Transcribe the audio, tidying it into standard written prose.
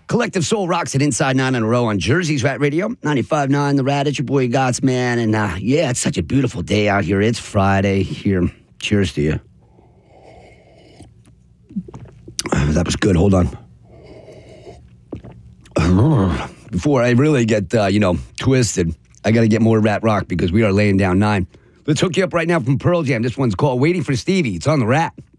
Collective Soul rocks it inside 9 in a row on Jersey's Rat Radio, 95.9 The Rat. It's your boy Gots, man. And yeah, it's such a beautiful day out here. It's Friday here. Cheers to you. That was good. Hold on. Before I really get, twisted, I got to get more Rat Rock because we are laying down 9. Let's hook you up right now from Pearl Jam. This one's called Waiting for Stevie. It's on the Rat.